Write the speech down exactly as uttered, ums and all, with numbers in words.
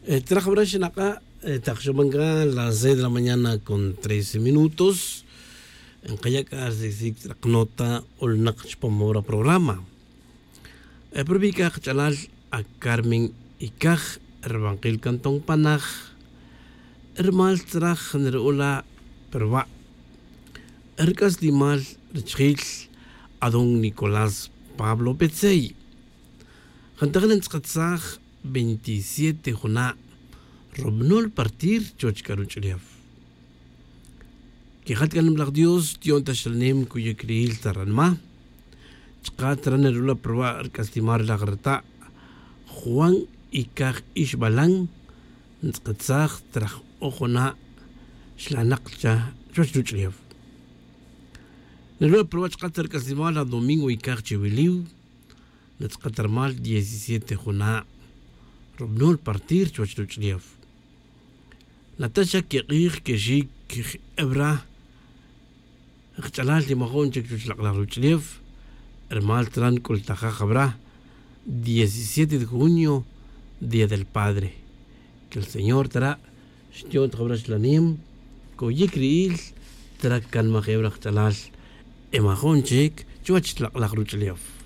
Trabajar acá, Taxomanga, las seis de la mañana con trece minutos. En Kayaka se dice nota o el Nakchpomora programa. El provincia Chalal a Carmen y Kaj, Erbanquil Cantón Panaj, Ermal Traj, Nerola, Perva, Ercas Dimal, Richil, Adon Nicolás Pablo Petzey. Jantagan Tskatzaj, veintisiete Jona, Robnol Partir, George Carucheliaf. Que Hatgan Black Dios, Tion Tashalnem, cuyo creil Taranma, Chkatran Erula Perva, Ercastimar la Grata, Juan y Kaj Ishbalan, Tskatzaj, Traj Ojona, Slanakcha, George Carucheliaf. Nerula Perva Chkatar Castimar la Domingo y Kaj Chiviliu, Netskatarmal diecisiete Jona, Robnol Partir, George Carucheliaf. Natasha Kirir, Kejik, Ebra, Chalal de Mahon, Chekchuchlaklaruchlev, Hermal Tran Coltaja Jabra, diecisiete de junio, Día del Padre. Que el Señor Tara, Shtion Trabraslanim, Koyekriil, Trakan Mahebra Chalal, Emahon Chek, Chuachlaklaruchlev.